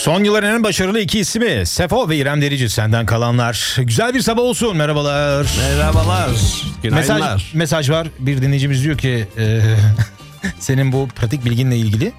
Son yılların en başarılı iki ismi Sefo ve İrem Derici, senden kalanlar. Güzel bir sabah olsun, merhabalar. Merhabalar. Günaydınlar. Mesaj var, bir dinleyicimiz diyor ki senin bu pratik bilginle ilgili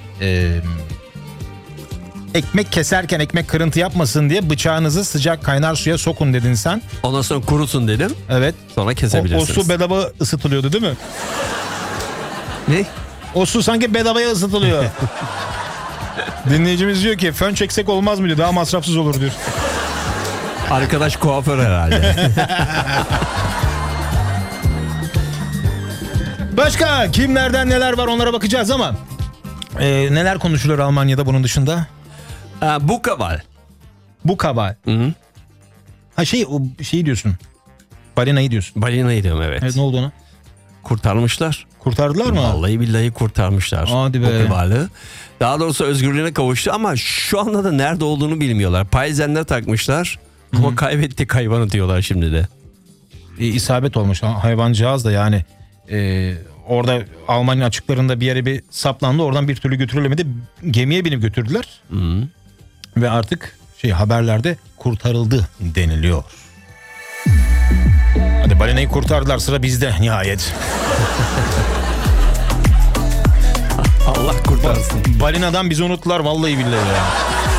ekmek keserken ekmek kırıntı yapmasın diye bıçağınızı sıcak kaynar suya sokun dedin sen. Ondan sonra kurusun dedim. Evet. Sonra kesebilirsiniz. O su bedava ısıtılıyordu değil mi? Ne? O su sanki bedavaya ısıtılıyor. Dinleyicimiz diyor ki fön çeksek olmaz mı diyor, daha masrafsız olur diyor. Arkadaş kuaför herhalde. Başka kimlerden neler var onlara bakacağız ama neler konuşuluyor Almanya'da bunun dışında? Bukaval. Bukaval. Hı-hı. Ha şey diyorsun. Balinayı diyorsun. Balinayı diyorum, evet. Evet, ne oldu ona? Kurtarmışlar. Kurtardılar mı? Vallahi billahi kurtarmışlar. Hadi be. Bukaval'ı. Daha doğrusu özgürlüğüne kavuştu ama şu anda da nerede olduğunu bilmiyorlar. Payzenler takmışlar. Ama kaybettik hayvanı diyorlar şimdi de. İsabet olmuş hayvancağız da yani. Orada Almanya açıklarında bir yere bir saplandı. Oradan bir türlü götürülemedi. Gemiye binip götürdüler. Hı. Ve artık haberlerde kurtarıldı deniliyor. Hadi balinayı kurtardılar, sıra bizde nihayet. Allah kurtarsın. Balinadan bizi unuttular vallahi billahi ya.